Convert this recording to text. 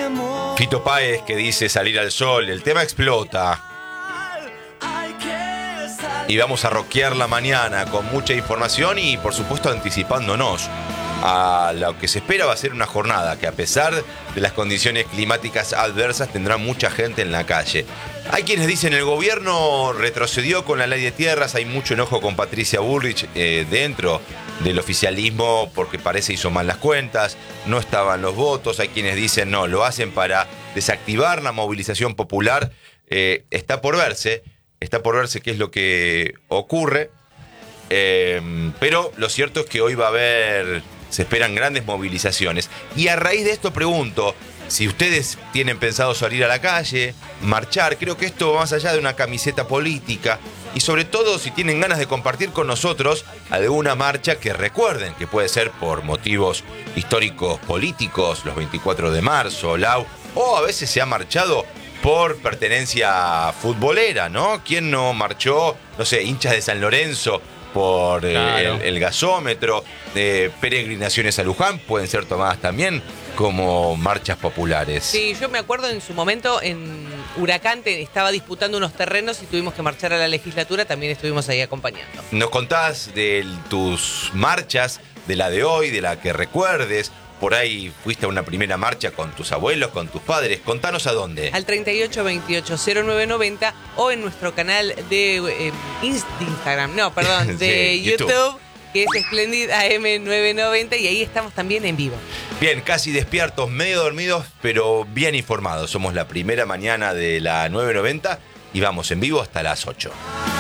Fito Páez que dice salir al sol, el tema explota. Y vamos a rockear la mañana con mucha información y por supuesto anticipándonos a lo que se espera va a ser una jornada que a pesar de las condiciones climáticas adversas tendrá mucha gente en la calle. Hay quienes dicen el gobierno retrocedió con la ley de tierras, hay mucho enojo con Patricia Bullrich dentro del oficialismo porque parece hizo mal las cuentas, no estaban los votos, hay quienes dicen no, lo hacen para desactivar la movilización popular, está por verse qué es lo que ocurre, pero lo cierto es que hoy va a haber, se esperan grandes movilizaciones. Y a raíz de esto pregunto, si ustedes tienen pensado salir a la calle, marchar, creo que esto va más allá de una camiseta política, y sobre todo si tienen ganas de compartir con nosotros alguna marcha que recuerden, que puede ser por motivos históricos políticos, los 24 de marzo, o a veces se ha marchado por pertenencia futbolera, ¿no? ¿Quién no marchó? No sé, hinchas de San Lorenzo por claro, el gasómetro, peregrinaciones a Luján pueden ser tomadas también como marchas populares. Sí, yo me acuerdo en su momento en Huracán estaba disputando unos terrenos y tuvimos que marchar a la legislatura, también estuvimos ahí acompañando. Nos contás de tus marchas, de la de hoy, de la que recuerdes. Por ahí fuiste a una primera marcha con tus abuelos, con tus padres. Contanos a dónde. Al 3828-0990 o en nuestro canal de Instagram, no, perdón, de Sí, YouTube, que es Splendid AM990 y ahí estamos también en vivo. Bien, casi despiertos, medio dormidos, pero bien informados. Somos la primera mañana de la 990 y vamos en vivo hasta las 8.